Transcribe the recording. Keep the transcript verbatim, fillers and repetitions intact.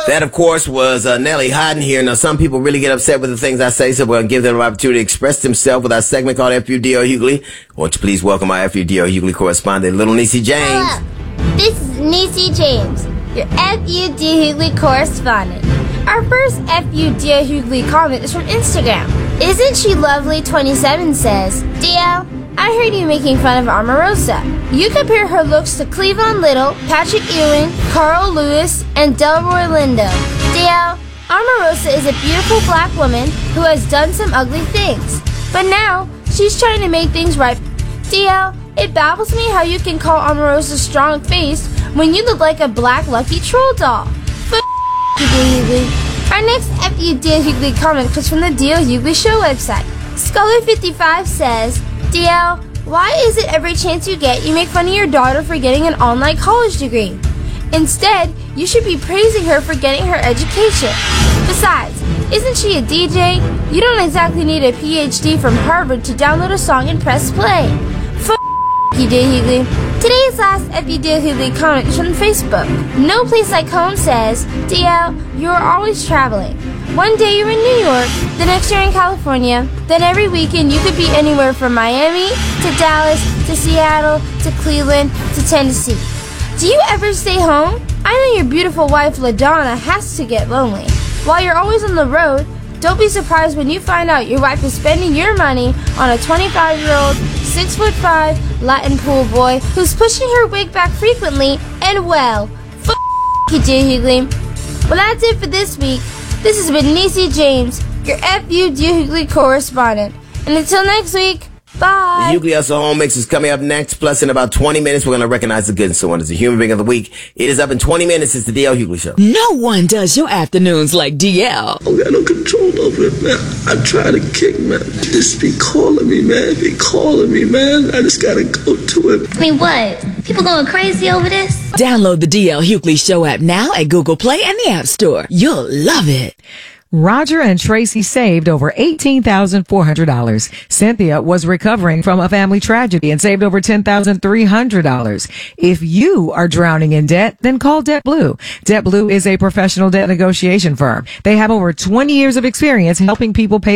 That, of course, was uh, Nelly Houghton here. Now, some people really get upset with the things I say, so we'll give them an opportunity to express themselves with our segment called F U D O Hughley. Won't you please welcome our F U D O Hughley correspondent, Little Niecy James. Hello, this is Niecy James, your F U D O Hughley correspondent. Our first F U D O Hughley comment is from Instagram. Isn't she lovely? twenty-seven says, D L, I heard you making fun of Omarosa. You compare her looks to Cleavon Little, Patrick Ewing, Carl Lewis, and Delroy Lindo. D L, Omarosa is a beautiful black woman who has done some ugly things, but now she's trying to make things right. D L, it baffles me how you can call Omarosa strong face when you look like a black Lucky Troll doll. F*** you, Hughley. Our next F U D O Hughley comment comes from the D L Hughley Show website. Scholar fifty-five says, D L, why is it every chance you get you make fun of your daughter for getting an all-night college degree? Instead, you should be praising her for getting her education. Besides, isn't she a D J? You don't exactly need a P H D from Harvard to download a song and press play. F*** you, D L Hughley. Today's last F U D O Hughley comment is from Facebook. No Place Like Home says, D L, you are always traveling. One day you're in New York, the next you're in California, then every weekend you could be anywhere from Miami to Dallas to Seattle to Cleveland to Tennessee. Do you ever stay home? I know your beautiful wife LaDonna has to get lonely. While you're always on the road, don't be surprised when you find out your wife is spending your money on a twenty-five-year-old, six foot five Latin pool boy who's pushing her wig back frequently and, well, f*** you, J. Hughley. Well, that's it for this week. This has been Niecy James, your F U D O Hughley correspondent. And until next week, bye. The Hughley Hustle Home Mix is coming up next. Plus, in about twenty minutes, we're going to recognize the good and so on as the Human Being of the Week. It is up in twenty minutes. It's the D L Hughley Show. No one does your afternoons like D L. I got no control over it, man. I try to kick, man. Just be calling me, man. Be calling me, man. I just got to go to it. I mean, what? People going crazy over this? Download the D L Hughley Show app now at Google Play and the App Store. You'll love it. Roger and Tracy saved over eighteen thousand four hundred dollars. Cynthia was recovering from a family tragedy and saved over ten thousand three hundred dollars. If you are drowning in debt, then call DebtBlue. DebtBlue is a professional debt negotiation firm. They have over twenty years of experience helping people pay